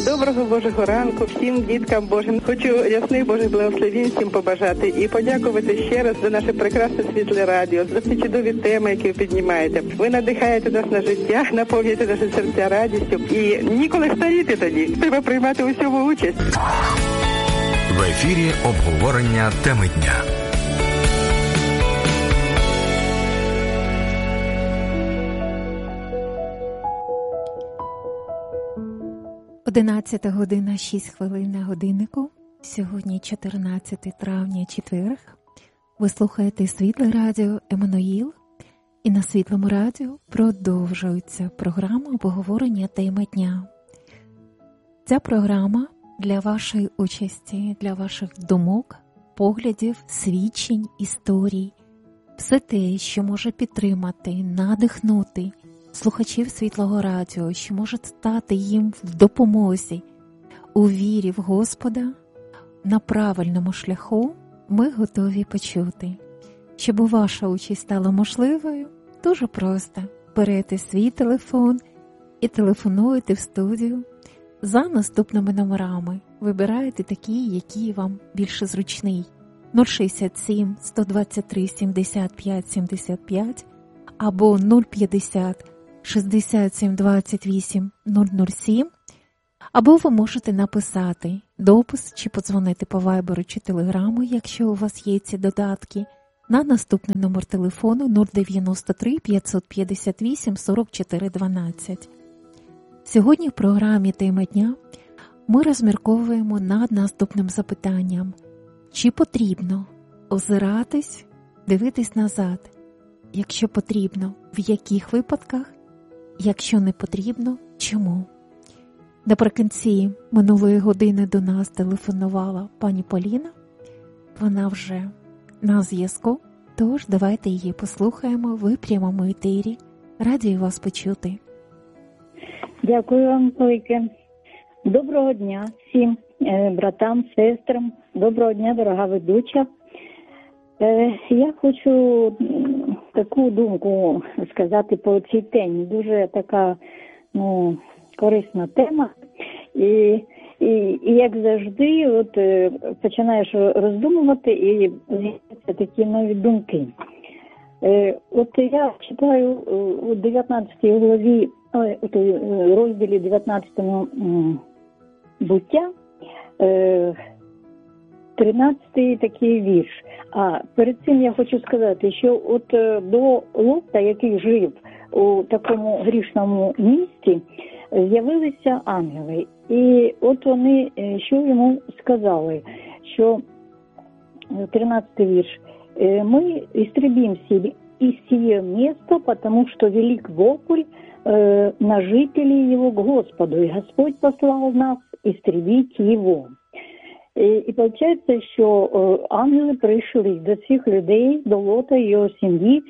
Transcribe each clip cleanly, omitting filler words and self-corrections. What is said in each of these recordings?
Доброго Божого ранку всім діткам Божим. Хочу ясних Божих благословень всім побажати і подякувати ще раз за наше прекрасне світле радіо, за ці чудові теми, які ви піднімаєте. Ви надихаєте нас на життя, наповнюєте наші серця радістю і ніколи старіти тоді. Треба приймати у всьому участь. В ефірі обговорення теми дня. Одинадцята година 6 хвилин на годиннику. Сьогодні 14 травня, четверг. Ви слухаєте Світле радіо Еммануїл. І на Світлому радіо продовжується програма обговорення теми дня. Ця програма для вашої участі, для ваших думок, поглядів, свідчень, історій. Все те, що може підтримати, надихнути слухачів Світлого радіо, що може стати їм в допомозі у вірі в Господа на правильному шляху, ми готові почути. Щоб ваша участь стала можливою, дуже просто. Берете свій телефон і телефонуєте в студію за наступними номерами. Вибираєте такі, які вам більше зручний. 067 123 75 75 або 050 67 28 007, або ви можете написати допис чи подзвонити по вайберу чи телеграму, якщо у вас є ці додатки, на наступний номер телефону 093 558 44 12. Сьогодні в програмі «Тема дня» ми розмірковуємо над наступним запитанням. Чи потрібно озиратись, дивитись назад? Якщо потрібно, в яких випадках? Якщо не потрібно, чому? Наприкінці минулої години до нас телефонувала пані Поліна. Вона вже на зв'язку, тож давайте її послухаємо в прямому етері. Раді вас почути. Дякую вам велике. Доброго дня всім братам, сестрам. Доброго дня, дорога ведуча. Я хочу таку думку сказати по цій темі. Дуже така корисна тема. І як завжди, от починаєш роздумувати і з'являються такі нові думки. От я читаю у 19 главі, у розділі 19 буття, 13-й такий вірш. А перед цим я хочу сказати, що от до Лота, який жив у такому грішному місті, з'явилися ангели. І от вони, що йому сказали, що 13-й вірш. «Мы истребим из сие место, потому что велик вопль на жителей его к Господу, и Господь послал нас истребить его». І виходить, що ангели прийшли до цих людей, до Лота і його сім'ї.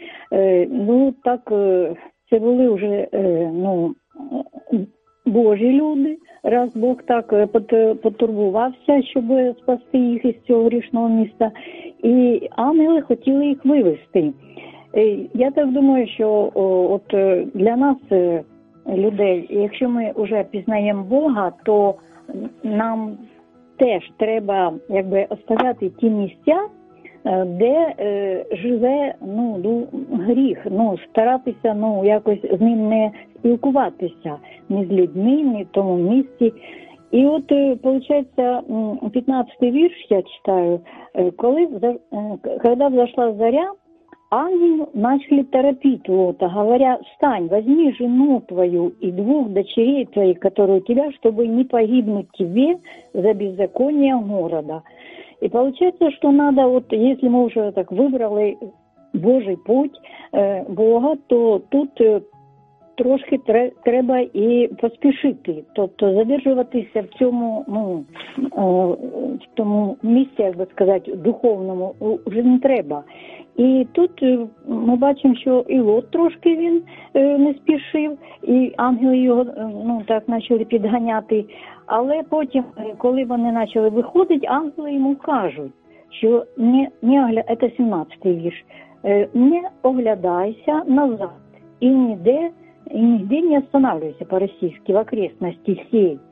Це були вже Божі люди, раз Бог так потурбувався, щоб спасти їх із цього грішного міста. І ангели хотіли їх вивезти. Я так думаю, що от для нас, людей, якщо ми вже пізнаємо Бога, то нам теж треба оставляти ті місця, де живе гріх, старатися якось з ним не спілкуватися, ні з людьми, ні в тому місці. І от, виходить, 15-й вірш я читаю, когда взошла заря, ангелы начали торопить Лота, говоря: «Встань, возьми жену твою и 2 дочерей твоих, которые у тебя, чтобы не погибнуть тебе за беззаконие города». И получается, что надо, вот если мы уже так выбрали Божий путь Бога, то тут трошки треба і поспішити, тобто задержуватися в тому місці, як би сказати, духовному вже не треба. І тут ми бачимо, що і Лот трошки він не спішив, і ангели його так почали підганяти. Але потім, коли вони почали виходити, ангели йому кажуть, що це 17-й вірш, не оглядайся назад і ніде не останавливайся по-російськи в окрестності сей.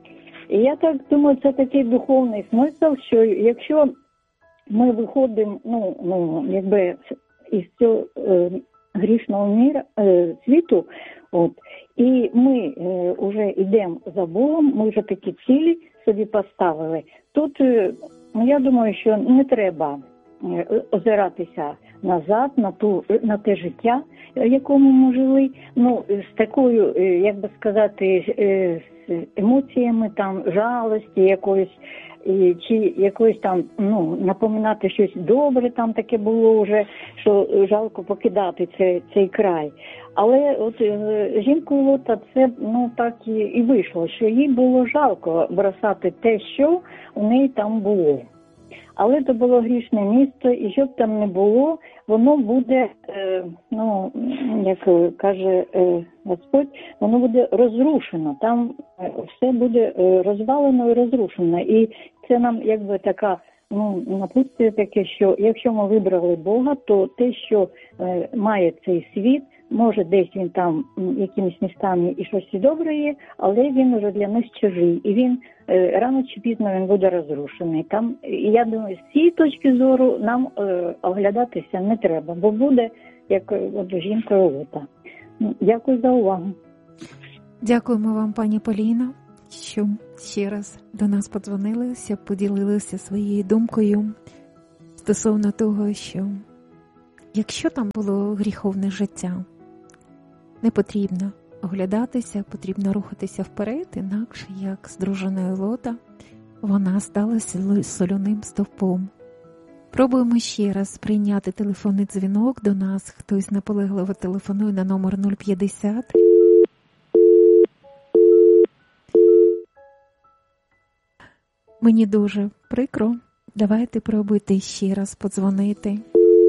І я так думаю, це такий духовний смисл, що якщо ми виходимо, якби із цього грішного світу, і ми вже йдемо за Богом, ми вже такі цілі собі поставили. Тут, я думаю, що не треба озиратися назад на те життя, в якому ми жили, з такою, як би сказати, з емоціями там жалості якоїсь, чи якоюсь там, напоминати щось добре там таке було вже, що жалко покидати цей край. Але от жінкою Лота це, так і вийшло, що їй було жалко бросати те, що у неї там було. Але це було грішне місто, і що б там не було, воно буде, як каже Господь, воно буде розрушено. Там все буде розвалено і розрушено. І це нам якби така напутствие таке, що якщо ми вибрали Бога, то те, що має цей світ, може десь він там якимись містами і щось і добре є, але він уже для нас чужий. І він рано чи пізно він буде розрушений. Там, я думаю, з цієї точки зору нам оглядатися не треба, бо буде як жінкою Лота. Дякую за увагу. Дякуємо вам, пані Поліно, що ще раз до нас подзвонилися, поділилися своєю думкою стосовно того, що якщо там було гріховне життя, не потрібно оглядатися, потрібно рухатися вперед, інакше, як з дружиною Лота, вона стала соляним стовпом. Пробуємо ще раз прийняти телефонний дзвінок до нас. Хтось наполегливо телефонує на номер 050. Мені дуже прикро. Давайте пробуйте ще раз подзвонити.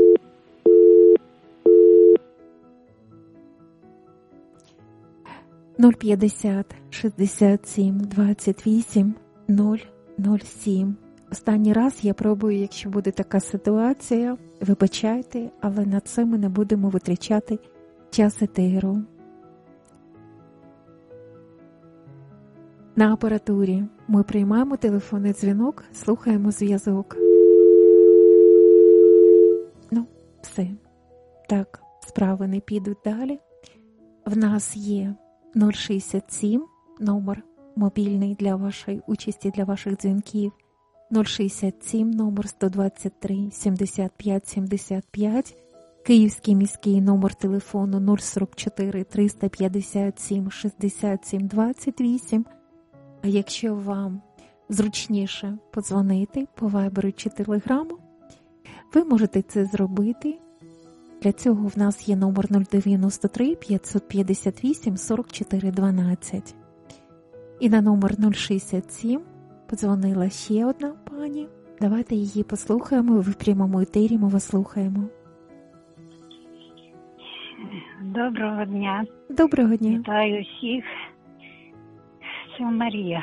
– 050 67 28 007. Останній раз я пробую, якщо буде така ситуація, вибачайте, але на це ми не будемо витрачати час етеру. На апаратурі ми приймаємо телефонний дзвінок, слухаємо зв'язок. Все. Так, справи не підуть далі. В нас є 067, номер мобільний для вашої участі, для ваших дзвінків. 067, номер 123 75 75. Київський міський номер телефону 044 357 67 28. А якщо вам зручніше подзвонити по Вайберу чи Телеграму, ви можете це зробити. Для цього в нас є номер 093 558 44 12. І на номер 067 подзвонила ще одна пані. Давайте її послухаємо. Ви в прямому етері, ми вас слухаємо. Доброго дня. Доброго дня. Вітаю всіх. Це Марія.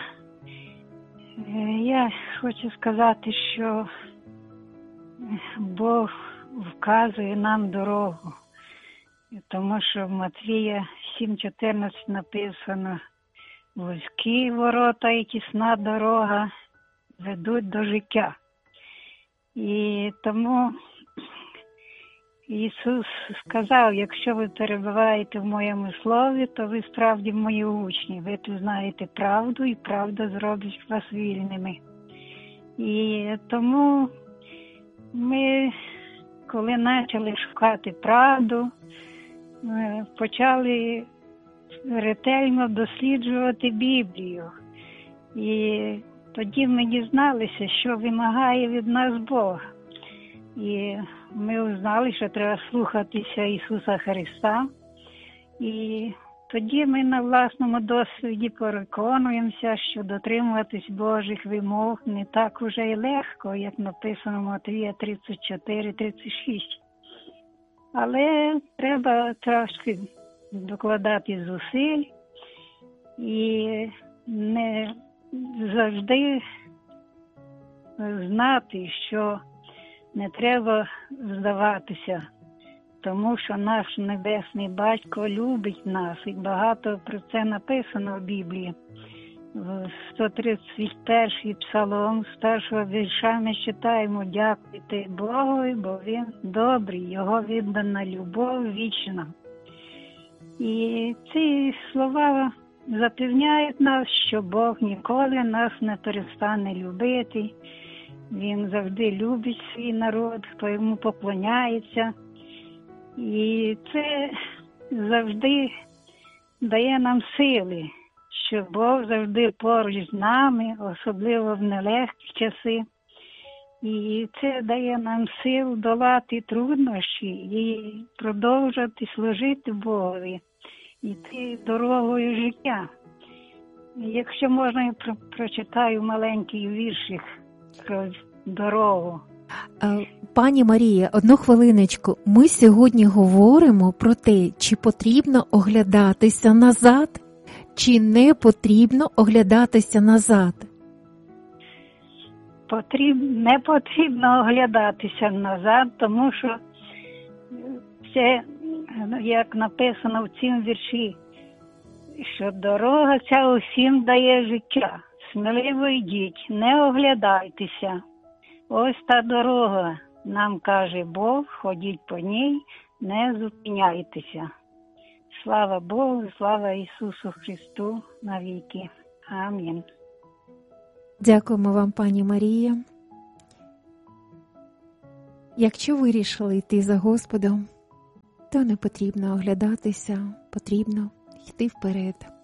Я хочу сказати, що Бог вказує нам дорогу. Тому що в Матвія 7:14 написано: вузькі ворота і тісна дорога ведуть до життя. І тому Ісус сказав: якщо ви перебуваєте в моєму слові, то ви справді мої учні. Ви пізнаєте правду, і правда зробить вас вільними. І тому ми, коли почали шукати правду, почали ретельно досліджувати Біблію. І тоді ми дізналися, що вимагає від нас Бог. І ми узнали, що треба слухатися Ісуса Христа. І тоді ми на власному досвіді переконуємося, що дотримуватись Божих вимог не так уже й легко, як написано в Матвія 34-36. Але треба трошки докладати зусиль і не завжди знати, що не треба здаватися, тому що наш Небесний Батько любить нас, і багато про це написано в Біблії. 131-й псалом, з першого вірша ми читаємо: «Дякуйте Богу, бо Він добрий, Його віддана любов вічна». І ці слова запевняють нас, що Бог ніколи нас не перестане любити. Він завжди любить свій народ, хто йому поклоняється. І це завжди дає нам сили, що Бог завжди поруч з нами, особливо в нелегкі часи. І це дає нам сил долати труднощі і продовжувати служити Богові, йти дорогою життя. Якщо можна, я прочитаю маленький віршик про дорогу. Пані Марія, одну хвилиночку. Ми сьогодні говоримо про те, чи потрібно оглядатися назад, чи не потрібно оглядатися назад. Не потрібно оглядатися назад, тому що це, як написано в цім вірші, що дорога ця усім дає життя. Сміливо йдіть, не оглядайтеся. Ось та дорога, нам каже Бог, ходіть по ній, не зупиняйтеся. Слава Богу, слава Ісусу Христу навіки. Амінь. Дякуємо вам, пані Марія. Якщо вирішили йти за Господом, то не потрібно оглядатися, потрібно йти вперед.